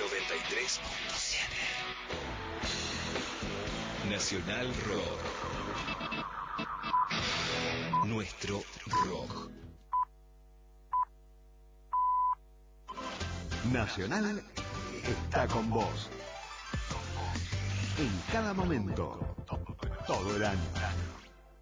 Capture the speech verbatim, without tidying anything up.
noventa y tres punto siete. Nacional Rock. Nuestro rock. Nacional está con vos. En cada momento, todo el año.